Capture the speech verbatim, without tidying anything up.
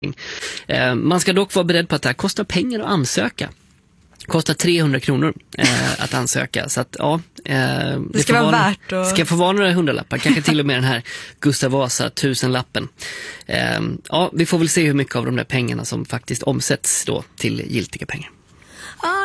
Eh, man ska dock vara beredd på att det här kostar pengar att ansöka. Kostar trehundra kronor eh, att ansöka. Så att, ja, eh, det, det ska vara vara, värt att... ska få vara några hundralappar. Kanske till och med den här Gustav Vasa tusenlappen. Eh, ja, vi får väl se hur mycket av de där pengarna som faktiskt omsätts då till giltiga pengar.